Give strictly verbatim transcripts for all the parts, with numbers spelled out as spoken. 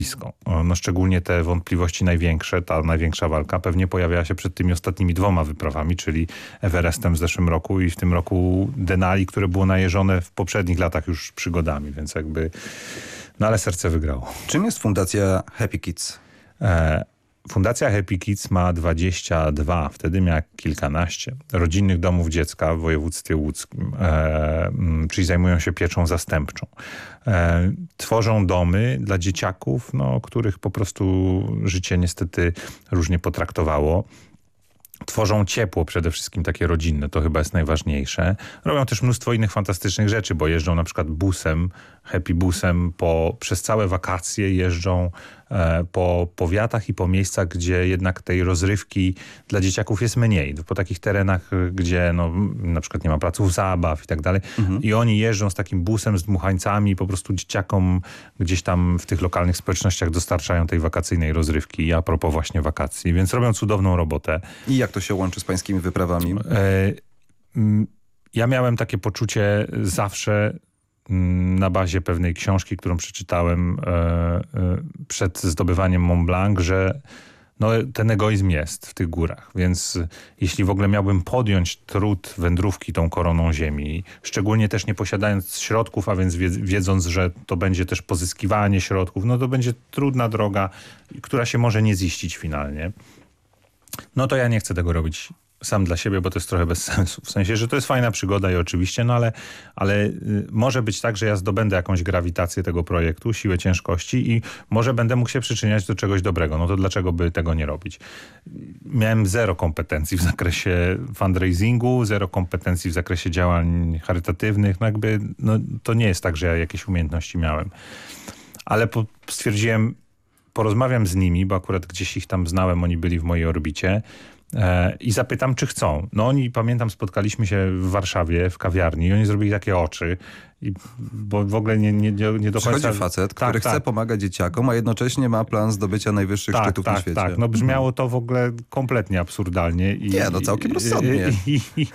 blisko. No szczególnie te wątpliwości największe, ta największa walka pewnie pojawiała się przed tymi ostatnimi dwoma wyprawami, czyli Everestem w zeszłym roku i w tym roku Denali, które było najeżone w poprzednich latach już przygodami, więc jakby, no ale serce wygrało. Czym jest Fundacja Happy Kids? E, Fundacja Happy Kids ma dwadzieścia dwa, wtedy miała kilkanaście rodzinnych domów dziecka w województwie łódzkim, e, czyli zajmują się pieczą zastępczą. E, tworzą domy dla dzieciaków, no, których po prostu życie niestety różnie potraktowało. Tworzą ciepło przede wszystkim takie rodzinne, to chyba jest najważniejsze. Robią też mnóstwo innych fantastycznych rzeczy, bo jeżdżą na przykład busem, happy busem, po, przez całe wakacje jeżdżą e, po powiatach i po miejscach, gdzie jednak tej rozrywki dla dzieciaków jest mniej. Po takich terenach, gdzie no, na przykład nie ma placów zabaw i tak dalej. Mhm. I oni jeżdżą z takim busem, z dmuchańcami, po prostu dzieciakom gdzieś tam w tych lokalnych społecznościach dostarczają tej wakacyjnej rozrywki. A propos właśnie wakacji, więc robią cudowną robotę. I jak to się łączy z pańskimi wyprawami? E, ja miałem takie poczucie zawsze na bazie pewnej książki, którą przeczytałem e, e, przed zdobywaniem Mont Blanc, że no, ten egoizm jest w tych górach. Więc jeśli w ogóle miałbym podjąć trud wędrówki tą koroną ziemi, szczególnie też nie posiadając środków, a więc wiedząc, że to będzie też pozyskiwanie środków, no to będzie trudna droga, która się może nie ziścić finalnie. No to ja nie chcę tego robić sam dla siebie, bo to jest trochę bez sensu. W sensie, że to jest fajna przygoda i oczywiście, no ale, ale y, może być tak, że ja zdobędę jakąś grawitację tego projektu, siłę ciężkości i może będę mógł się przyczyniać do czegoś dobrego. No to dlaczego by tego nie robić? Miałem zero kompetencji w zakresie fundraisingu, zero kompetencji w zakresie działań charytatywnych. No jakby, no to nie jest tak, że ja jakieś umiejętności miałem. Ale po, stwierdziłem, porozmawiam z nimi, bo akurat gdzieś ich tam znałem, oni byli w mojej orbicie e, i zapytam, czy chcą. No oni, pamiętam, spotkaliśmy się w Warszawie, w kawiarni i oni zrobili takie oczy, i, bo w ogóle nie, nie, nie do końca... Przychodzi facet, tak, który tak. chce pomagać dzieciakom, a jednocześnie ma plan zdobycia najwyższych tak, szczytów tak, na świecie. Tak, no brzmiało to w ogóle kompletnie absurdalnie. I, nie, no całkiem rozsądnie. I, i, i,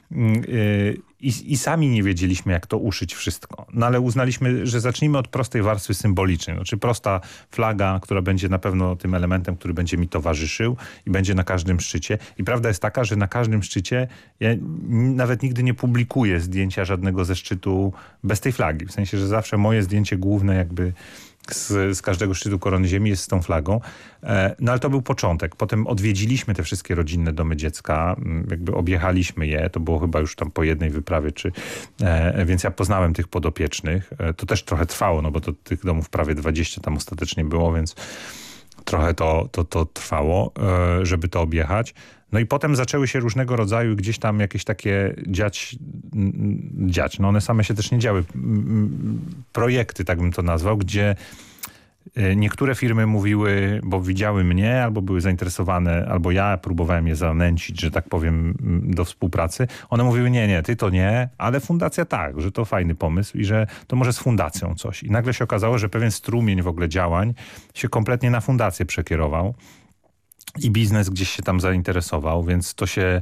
I, I sami nie wiedzieliśmy, jak to uszyć wszystko. No ale uznaliśmy, że zacznijmy od prostej warstwy symbolicznej. Znaczy prosta flaga, która będzie na pewno tym elementem, który będzie mi towarzyszył i będzie na każdym szczycie. I prawda jest taka, że na każdym szczycie ja nawet nigdy nie publikuję zdjęcia żadnego ze szczytu bez tej flagi. W sensie, że zawsze moje zdjęcie główne jakby Z, z każdego szczytu korony ziemi jest z tą flagą. E, no ale to był początek. Potem odwiedziliśmy te wszystkie rodzinne domy dziecka. Jakby objechaliśmy je. To było chyba już tam po jednej wyprawie. Czy, e, więc ja poznałem tych podopiecznych. E, to też trochę trwało, no bo to tych domów prawie dwadzieścia tam ostatecznie było, więc trochę to, to, to trwało, e, żeby to objechać. No i potem zaczęły się różnego rodzaju gdzieś tam jakieś takie dziać, dziać. No one same się też nie działy. Projekty, tak bym to nazwał, gdzie niektóre firmy mówiły, bo widziały mnie, albo były zainteresowane, albo ja próbowałem je zanęcić, że tak powiem, do współpracy. One mówiły, nie, nie, ty to nie, ale fundacja tak, że to fajny pomysł i że to może z fundacją coś. I nagle się okazało, że pewien strumień w ogóle działań się kompletnie na fundację przekierował. I biznes gdzieś się tam zainteresował, więc to się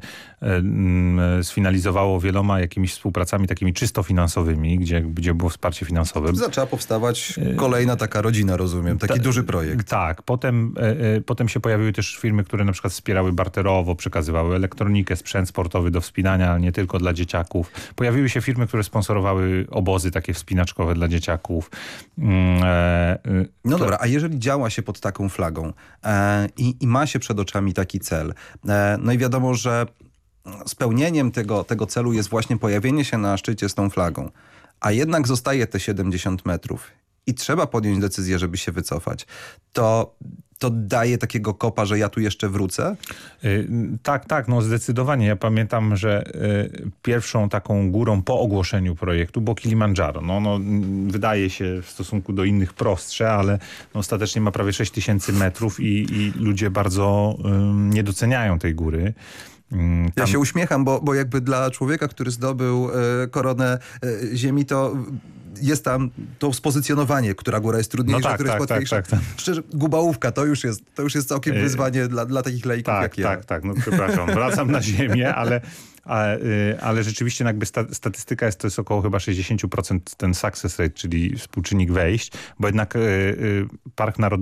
y, sfinalizowało wieloma jakimiś współpracami takimi czysto finansowymi, gdzie, gdzie było wsparcie finansowe. Zaczęła powstawać kolejna taka rodzina, rozumiem, taki Ta, duży projekt. Tak, potem, y, y, potem się pojawiły też firmy, które na przykład wspierały barterowo, przekazywały elektronikę, sprzęt sportowy do wspinania, ale nie tylko dla dzieciaków. Pojawiły się firmy, które sponsorowały obozy takie wspinaczkowe dla dzieciaków. Y, y, no to... dobra, a jeżeli działa się pod taką flagą e, i, i ma się przed oczami taki cel. No i wiadomo, że spełnieniem tego, tego celu jest właśnie pojawienie się na szczycie z tą flagą. A jednak zostaje te siedemdziesiąt metrów i trzeba podjąć decyzję, żeby się wycofać. To... to daje takiego kopa, że ja tu jeszcze wrócę? Yy, tak, tak, no zdecydowanie. Ja pamiętam, że yy, pierwszą taką górą po ogłoszeniu projektu było Kilimandżaro. No, no, wydaje się w stosunku do innych prostsze, ale no, ostatecznie ma prawie sześć tysięcy metrów i, i ludzie bardzo yy, nie doceniają tej góry. Tam... Ja się uśmiecham, bo, bo jakby dla człowieka, który zdobył e, koronę e, ziemi, to jest tam to spozycjonowanie, która góra jest trudniejsza, no tak, która tak, jest łatwiejsza. Tak, tak, tak. Szczerze, Gubałówka to już jest, to już jest całkiem wyzwanie dla, dla takich laików tak, jak ja. Tak, tak, no przepraszam, wracam na ziemię, ale, ale, ale rzeczywiście jakby sta, statystyka jest to jest około chyba sześćdziesiąt procent ten success rate, czyli współczynnik wejść, bo jednak y, y, Park Narodowy